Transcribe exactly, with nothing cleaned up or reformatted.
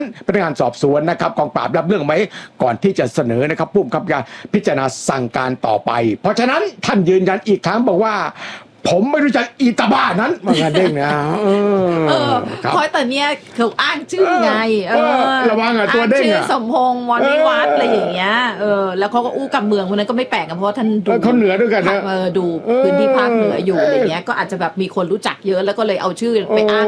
พนักงานสอบสวนนะครับกองปราบรับเรื่องไหมก่อนที่จะเสนอนะครับผู้บังคับการพิจารณาสั่งการต่อไปเพราะฉะนั้นท่านยืนยันอีกครั้งบอกว่าผมไม่รู้จักอีตาบ้านั้นมางานเด้งนะเออเพราะแต่เนี้ยถูกอ้างชื่อไงเออระวังอ่ะตัวเด้งชื่ออ่ะสมพงษ์วรนิวัฒน์อะไรอย่างเงี้ยเออแล้วเขาก็อู้กับเมืองคนนั้นก็ไม่แปลกกันเพราะว่าท่านดูเขาเหนือด้วยกันนะเออดูพื้นที่ภาคเหนืออยู่อะไรเงี้ยก็อาจจะแบบมีคนรู้จักเยอะแล้วก็เลยเอาชื่อไปอ้าง